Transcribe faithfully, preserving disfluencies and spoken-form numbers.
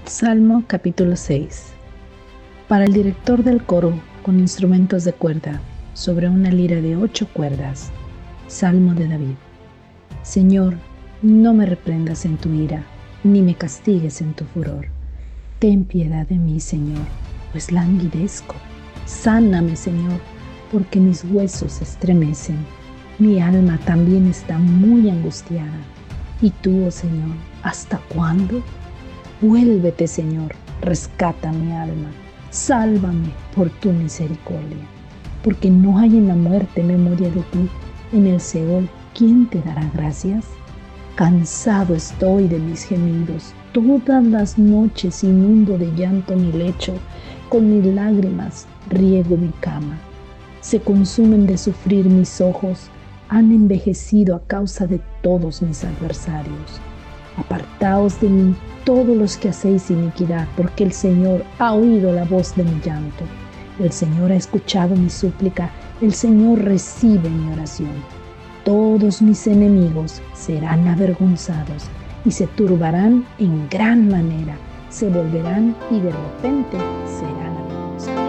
Salmo capítulo seis. Para el director del coro con instrumentos de cuerda, sobre una lira de ocho cuerdas. Salmo de David. Señor, no me reprendas en tu ira, ni me castigues en tu furor. Ten piedad de mí, Señor, pues languidezco. Sáname, Señor, porque mis huesos se estremecen. Mi alma también está muy angustiada. ¿Y tú, oh Señor, hasta cuándo? Vuélvete, Señor, rescata mi alma. Sálvame por tu misericordia. Porque no hay en la muerte memoria de ti. En el Seol, ¿quién te dará gracias? Cansado estoy de mis gemidos. Todas las noches inundo de llanto mi lecho. Con mis lágrimas riego mi cama. Se consumen de sufrir mis ojos. Han envejecido a causa de todos mis adversarios. Apartaos de mí todos los que hacéis iniquidad, porque el Señor ha oído la voz de mi llanto. El Señor ha escuchado mi súplica, el Señor recibe mi oración. Todos mis enemigos serán avergonzados y se turbarán en gran manera, se volverán y de repente serán avergonzados.